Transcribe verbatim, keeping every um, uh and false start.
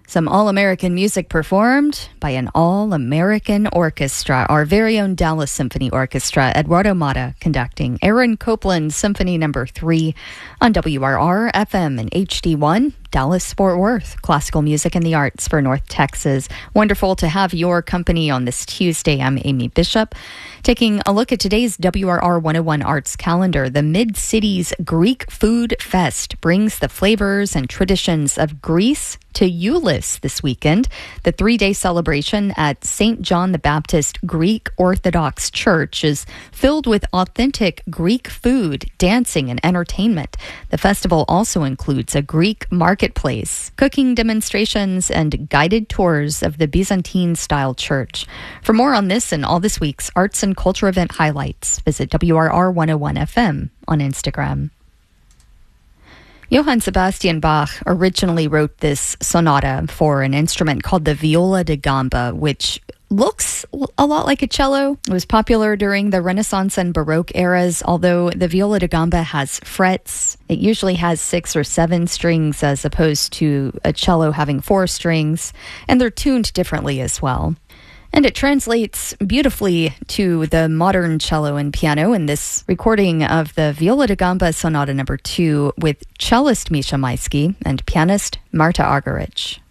Some all-American music performed by an all-American orchestra, our very own Dallas Symphony Orchestra. Eduardo Mata conducting Aaron Copland Symphony Number three on W R R F M and H D one, Dallas-Fort Worth. Classical music and the arts for North Texas. Wonderful to have your company on this Tuesday. I'm Amy Bishop. Taking a look at today's W R R one oh one Arts calendar, the Mid-Cities Greek Food Fest brings the flavors and traditions of Greece to Euless this weekend. The three-day celebration at Saint John the Baptist Greek Orthodox Church is filled with authentic Greek food, dancing, and entertainment. The festival also includes a Greek marketplace, cooking demonstrations, and guided tours of the Byzantine-style church. For more on this and all this week's arts and culture event highlights, visit W R R one oh one F M on Instagram. Johann Sebastian Bach originally wrote this sonata for an instrument called the viola da gamba, which looks a lot like a cello. It was popular during the Renaissance and Baroque eras, although the viola da gamba has frets. It usually has six or seven strings as opposed to a cello having four strings, and they're tuned differently as well. And it translates beautifully to the modern cello and piano in this recording of the Viola da Gamba Sonata Number two with cellist Misha Maisky and pianist Marta Argerich.